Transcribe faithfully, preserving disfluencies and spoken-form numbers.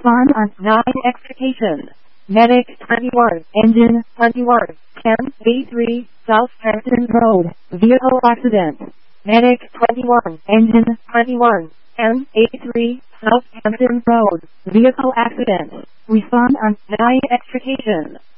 Respond on nine extrication. Medic twenty-one, engine twenty-one, ten eighty-three, Southampton Road, vehicle accident. Medic twenty-one, engine twenty-one, ten eighty-three, Southampton Road, vehicle accident. Respond on nine extrication.